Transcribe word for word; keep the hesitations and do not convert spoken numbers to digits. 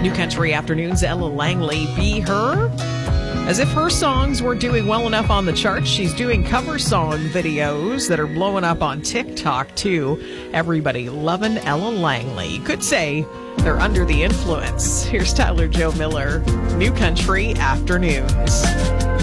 New Country Afternoons, Ella Langley, Be Her. As if her songs weren't doing well enough on the charts, she's doing cover song videos that are blowing up on TikTok, too. Everybody loving Ella Langley. You could say they're under the influence. Here's Tyler Joe Miller, New Country Afternoons.